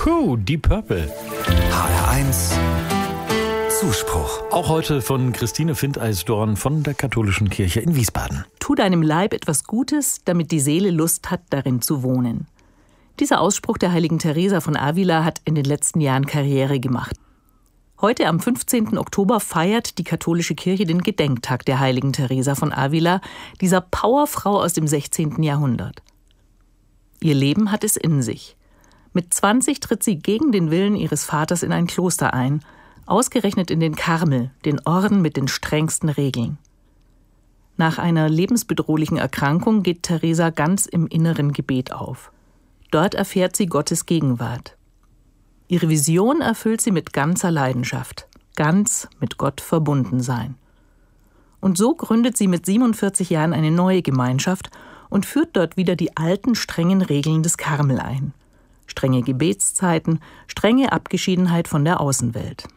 Deep Purple. HR1 Zuspruch. Auch heute von Christine Findeisdorn von der Katholischen Kirche in Wiesbaden. Tu deinem Leib etwas Gutes, damit die Seele Lust hat, darin zu wohnen. Dieser Ausspruch der heiligen Teresa von Avila hat in den letzten Jahren Karriere gemacht. Heute am 15. Oktober feiert die Katholische Kirche den Gedenktag der heiligen Teresa von Avila, dieser Powerfrau aus dem 16. Jahrhundert. Ihr Leben hat es in sich. Mit 20 tritt sie gegen den Willen ihres Vaters in ein Kloster ein, ausgerechnet in den Karmel, den Orden mit den strengsten Regeln. Nach einer lebensbedrohlichen Erkrankung geht Teresa ganz im inneren Gebet auf. Dort erfährt sie Gottes Gegenwart. Ihre Vision erfüllt sie mit ganzer Leidenschaft, ganz mit Gott verbunden sein. Und so gründet sie mit 47 Jahren eine neue Gemeinschaft und führt dort wieder die alten strengen Regeln des Karmel ein. Strenge Gebetszeiten, strenge Abgeschiedenheit von der Außenwelt.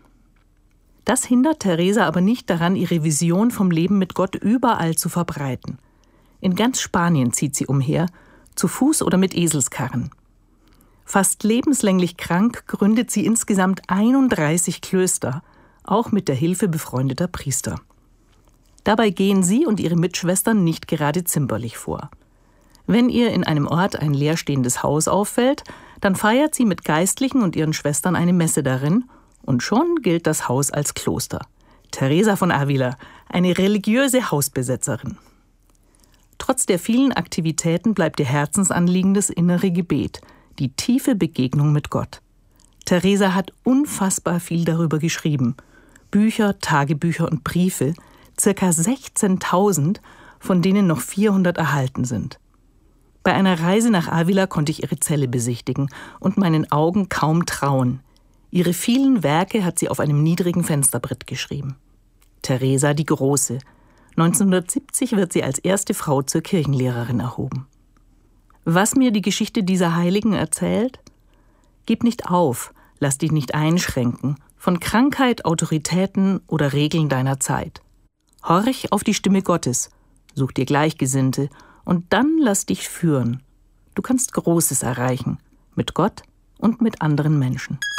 Das hindert Teresa aber nicht daran, ihre Vision vom Leben mit Gott überall zu verbreiten. In ganz Spanien zieht sie umher, zu Fuß oder mit Eselskarren. Fast lebenslänglich krank gründet sie insgesamt 31 Klöster, auch mit der Hilfe befreundeter Priester. Dabei gehen sie und ihre Mitschwestern nicht gerade zimperlich vor. Wenn ihr in einem Ort ein leerstehendes Haus auffällt, dann feiert sie mit Geistlichen und ihren Schwestern eine Messe darin und schon gilt das Haus als Kloster. Teresa von Avila, eine religiöse Hausbesetzerin. Trotz der vielen Aktivitäten bleibt ihr Herzensanliegen das innere Gebet, die tiefe Begegnung mit Gott. Teresa hat unfassbar viel darüber geschrieben. Bücher, Tagebücher und Briefe, ca. 16.000, von denen noch 400 erhalten sind. Bei einer Reise nach Avila konnte ich ihre Zelle besichtigen und meinen Augen kaum trauen. Ihre vielen Werke hat sie auf einem niedrigen Fensterbrett geschrieben. Teresa die Große. 1970 wird sie als erste Frau zur Kirchenlehrerin erhoben. Was mir die Geschichte dieser Heiligen erzählt? Gib nicht auf, lass dich nicht einschränken von Krankheit, Autoritäten oder Regeln deiner Zeit. Horch auf die Stimme Gottes, such dir Gleichgesinnte und dann lass dich führen. Du kannst Großes erreichen, mit Gott und mit anderen Menschen.